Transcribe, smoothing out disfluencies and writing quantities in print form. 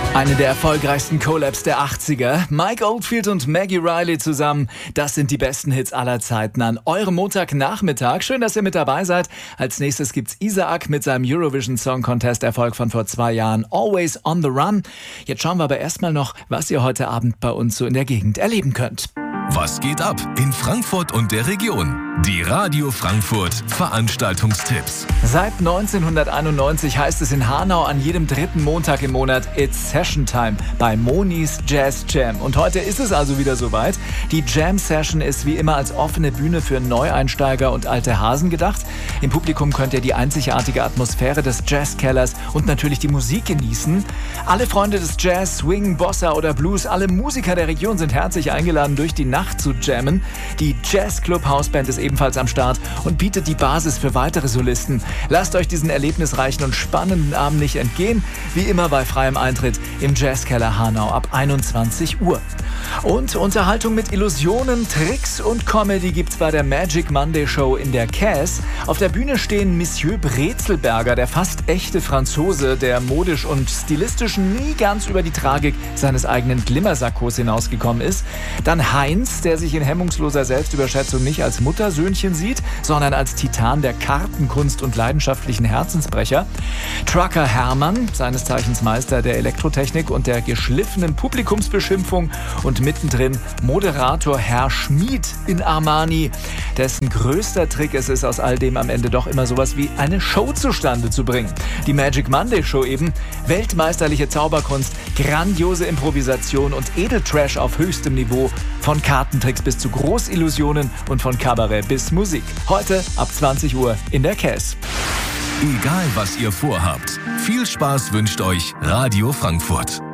Eine der erfolgreichsten Collabs der 80er. Mike Oldfield und Maggie Riley zusammen. Das sind die besten Hits aller Zeiten an eurem Montagnachmittag. Schön, dass ihr mit dabei seid. Als nächstes gibt's Isaac mit seinem Eurovision Song Contest Erfolg von vor 2 Jahren. Always on the Run. Jetzt schauen wir aber erstmal noch, was ihr heute Abend bei uns so in der Gegend erleben könnt. Was geht ab in Frankfurt und der Region? Die Radio Frankfurt Veranstaltungstipps. Seit 1991 heißt es in Hanau an jedem 3. Montag im Monat It's Session Time bei Monis Jazz Jam. Und heute ist es also wieder soweit. Die Jam Session ist wie immer als offene Bühne für Neueinsteiger und alte Hasen gedacht. Im Publikum könnt ihr die einzigartige Atmosphäre des Jazzkellers und natürlich die Musik genießen. Alle Freunde des Jazz, Swing, Bossa oder Blues, alle Musiker der Region sind herzlich eingeladen, durch die Nacht zu jammen. Die Jazz Club Hausband ist ebenfalls am Start und bietet die Basis für weitere Solisten. Lasst euch diesen erlebnisreichen und spannenden Abend nicht entgehen. Wie immer bei freiem Eintritt im Jazzkeller Hanau ab 21 Uhr. Und Unterhaltung mit Illusionen, Tricks und Comedy gibt's bei der Magic Monday Show in der Caisse. Auf der Bühne stehen Monsieur Brezelberger, der fast echte Franzose, der modisch und stilistisch nie ganz über die Tragik seines eigenen Glimmersackos hinausgekommen ist. Dann Heinz, der sich in hemmungsloser Selbstüberschätzung nicht als Muttersöhnchen sieht, sondern als Titan der Kartenkunst und leidenschaftlichen Herzensbrecher. Trucker Hermann, seines Zeichens Meister der Elektrotechnik und der geschliffenen Publikumsbeschimpfung, und mittendrin Moderator Herr Schmid in Armani, dessen größter Trick es ist, aus all dem am Ende doch immer sowas wie eine Show zustande zu bringen. Die Magic Monday Show eben, weltmeisterliche Zauberkunst, grandiose Improvisation und Edeltrash auf höchstem Niveau, von Kartentricks bis zu Großillusionen und von Kabarett bis Musik. Heute ab 20 Uhr in der Caisse. Egal was ihr vorhabt, viel Spaß wünscht euch Radio Frankfurt.